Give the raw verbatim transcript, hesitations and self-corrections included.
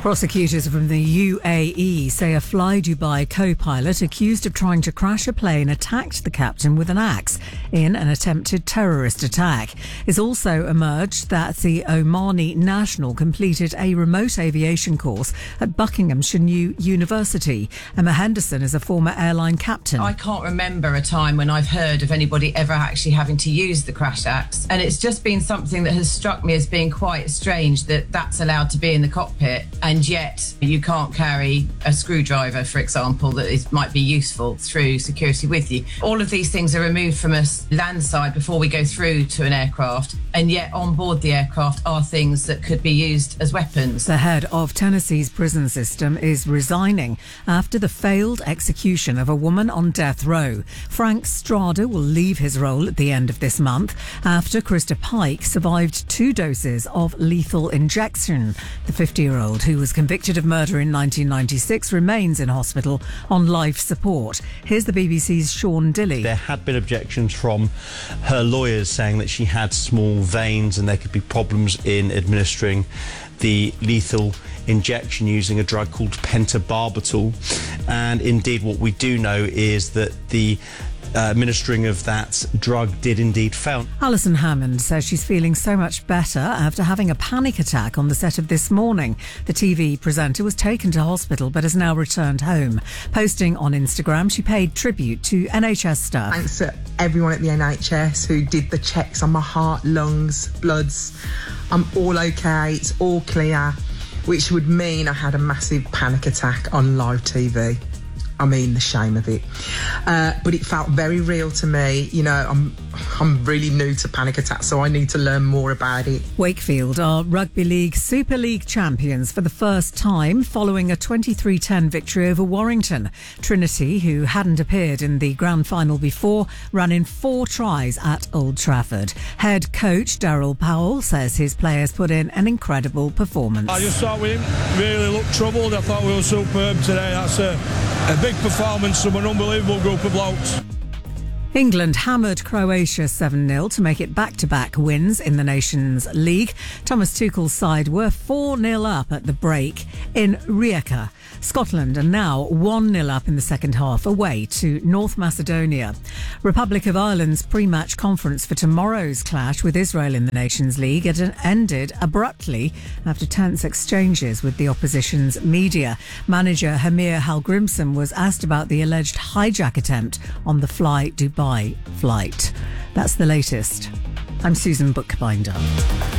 Prosecutors from the U A E say a Fly Dubai co-pilot accused of trying to crash a plane attacked the captain with an axe in an attempted terrorist attack. It's also emerged that the Omani national completed a remote aviation course at Buckinghamshire New University. Emma Henderson is a former airline captain. I can't remember a time when I've heard of anybody ever actually having to use the crash axe, and it's just been something that has struck me as being quite strange that that's allowed to be in the cockpit, and yet you can't carry a screwdriver, for example, that is, might be useful through security with you. All of these things are removed from us landside before we go through to an aircraft, and yet on board the aircraft are things that could be used as weapons. The head of Tennessee's prison system is resigning after the failed execution of a woman on death row. Frank Strada will leave his role at the end of this month after Krista Pike survived two doses of lethal injection. The fifty-year-old, who was convicted of murder in nineteen ninety-six, remains in hospital on life support. Here's the B B C's Sean Dilley. There had been objections from her lawyers saying that she had small veins and there could be problems in administering the lethal injection using a drug called pentobarbital. And indeed what we do know is that the Uh, administering of that drug did indeed fail. Alison Hammond says she's feeling so much better after having a panic attack on the set of This Morning. The T V presenter was taken to hospital but has now returned home. Posting on Instagram, she paid tribute to N H S staff. Thanks to everyone at the N H S who did the checks on my heart, lungs, bloods. I'm all okay, it's all clear, which would mean I had a massive panic attack on live T V. I mean, the shame of it. Uh, but it felt very real to me. You know, I'm I'm really new to panic attacks, so I need to learn more about it. Wakefield are Rugby League Super League champions for the first time following a twenty-three ten victory over Warrington. Trinity, who hadn't appeared in the grand final before, ran in four tries at Old Trafford. Head coach Daryl Powell says his players put in an incredible performance. I just thought we really looked troubled. I thought we were superb today. That's a, a big performance from an unbelievable group of blokes. England hammered Croatia seven nil to make it back-to-back wins in the Nations League. Thomas Tuchel's side were four nil up at the break in Rijeka. Scotland are now one nil up in the second half away to North Macedonia. Republic of Ireland's pre-match conference for tomorrow's clash with Israel in the Nations League had ended abruptly after tense exchanges with the opposition's media. Manager Hamir Hallgrimsson was asked about the alleged hijack attempt on the Fly Dubai flight. That's the latest. I'm Susan Bookbinder.